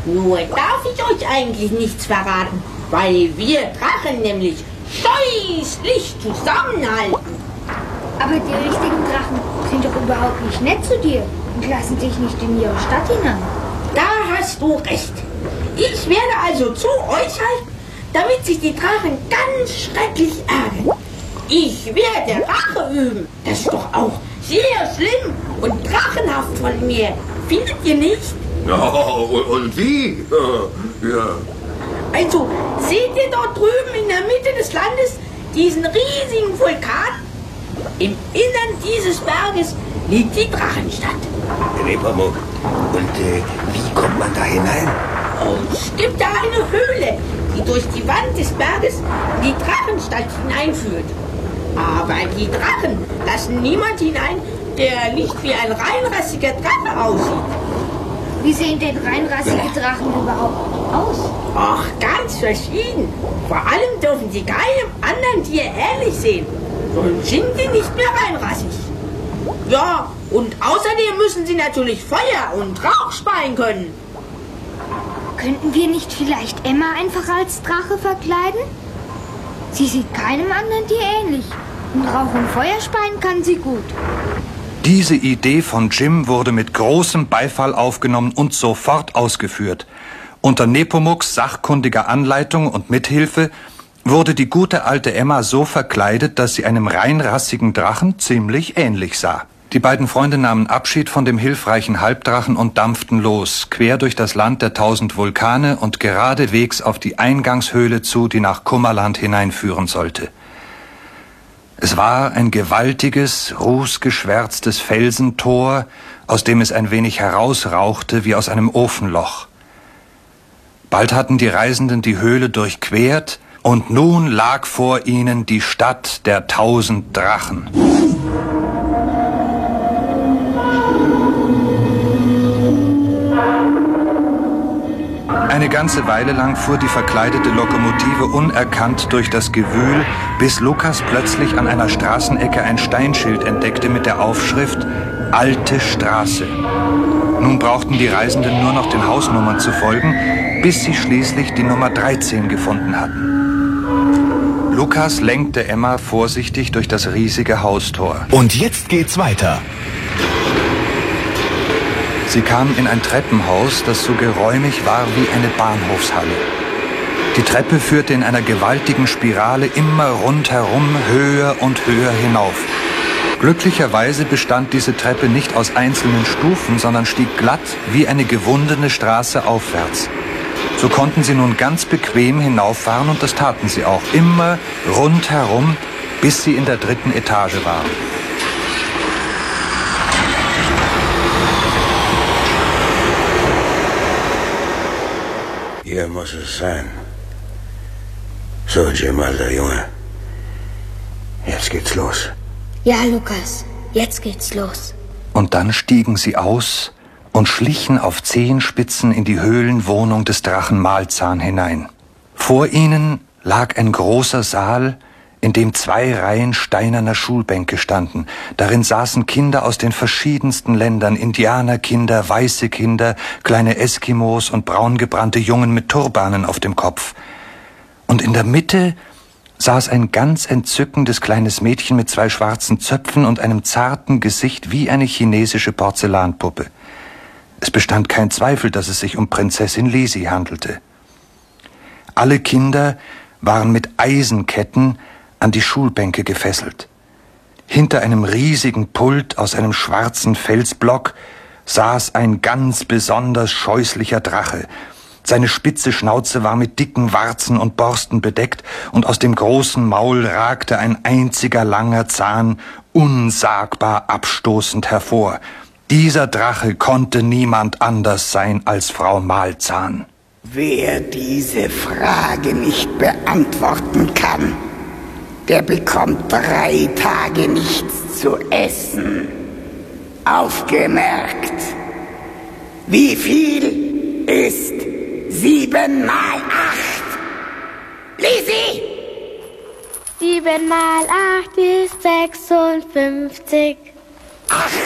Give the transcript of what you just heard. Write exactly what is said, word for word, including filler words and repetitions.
Nur darf ich euch eigentlich nichts verraten, weil wir Drachen nämlich scheußlich zusammenhalten. Aber die richtigen Drachen sind doch überhaupt nicht nett zu dir und lassen dich nicht in ihre Stadt hinein. Da hast du recht. Ich werde also zu euch halten, damit sich die Drachen ganz schrecklich ärgern. Ich werde Rache üben. Das ist doch auch sehr schlimm und drachenhaft von mir. Findet ihr nicht? Ja, und wie? Ja. Also, seht ihr dort drüben in der Mitte des Landes diesen riesigen Vulkan? Im Innern dieses Berges liegt die Drachenstadt. Nepomuk, und äh, wie kommt man da hinein? Oh, es gibt da eine Höhle, die durch die Wand des Berges in die Drachenstadt hineinführt. Aber die Drachen lassen niemand hinein, der nicht wie ein reinrassiger Drache aussieht. Wie sehen denn reinrassige Drachen überhaupt aus? Ach, ganz verschieden. Vor allem dürfen sie keinem anderen Tier ähnlich sehen. Sonst sind sie nicht mehr reinrassig. Ja, und außerdem müssen sie natürlich Feuer und Rauch speien können. Könnten wir nicht vielleicht Emma einfach als Drache verkleiden? Sie sieht keinem anderen Tier ähnlich. Und Rauch und Feuer speien kann sie gut. Diese Idee von Jim wurde mit großem Beifall aufgenommen und sofort ausgeführt. Unter Nepomuks sachkundiger Anleitung und Mithilfe wurde die gute alte Emma so verkleidet, dass sie einem reinrassigen Drachen ziemlich ähnlich sah. Die beiden Freunde nahmen Abschied von dem hilfreichen Halbdrachen und dampften los, quer durch das Land der tausend Vulkane und geradewegs auf die Eingangshöhle zu, die nach Kummerland hineinführen sollte. Es war ein gewaltiges, rußgeschwärztes Felsentor, aus dem es ein wenig herausrauchte wie aus einem Ofenloch. Bald hatten die Reisenden die Höhle durchquert, und nun lag vor ihnen die Stadt der tausend Drachen. Eine ganze Weile lang fuhr die verkleidete Lokomotive unerkannt durch das Gewühl, bis Lukas plötzlich an einer Straßenecke ein Steinschild entdeckte mit der Aufschrift »Alte Straße«. Nun brauchten die Reisenden nur noch den Hausnummern zu folgen, bis sie schließlich die Nummer dreizehn gefunden hatten. Lukas lenkte Emma vorsichtig durch das riesige Haustor. Und jetzt geht's weiter. Sie kamen in ein Treppenhaus, das so geräumig war wie eine Bahnhofshalle. Die Treppe führte in einer gewaltigen Spirale immer rundherum höher und höher hinauf. Glücklicherweise bestand diese Treppe nicht aus einzelnen Stufen, sondern stieg glatt wie eine gewundene Straße aufwärts. So konnten sie nun ganz bequem hinauffahren und das taten sie auch, immer rundherum, bis sie in der dritten Etage waren. Hier muss es sein. So, Jim, alter Junge. Jetzt geht's los. Ja, Lukas, jetzt geht's los. Und dann stiegen sie aus und schlichen auf Zehenspitzen in die Höhlenwohnung des Drachen Malzahn hinein. Vor ihnen lag ein großer Saal, in dem zwei Reihen steinerner Schulbänke standen. Darin saßen Kinder aus den verschiedensten Ländern, Indianerkinder, weiße Kinder, kleine Eskimos und braungebrannte Jungen mit Turbanen auf dem Kopf. Und in der Mitte saß ein ganz entzückendes kleines Mädchen mit zwei schwarzen Zöpfen und einem zarten Gesicht wie eine chinesische Porzellanpuppe. Es bestand kein Zweifel, dass es sich um Prinzessin Lisi handelte. Alle Kinder waren mit Eisenketten an die Schulbänke gefesselt. Hinter einem riesigen Pult aus einem schwarzen Felsblock saß ein ganz besonders scheußlicher Drache. Seine spitze Schnauze war mit dicken Warzen und Borsten bedeckt, und aus dem großen Maul ragte ein einziger langer Zahn unsagbar abstoßend hervor. Dieser Drache konnte niemand anders sein als Frau Malzahn. Wer diese Frage nicht beantworten kann, der bekommt drei Tage nichts zu essen. Aufgemerkt. Wie viel ist sieben mal acht? Lisi! Sieben mal acht ist sechsundfünfzig. Ach.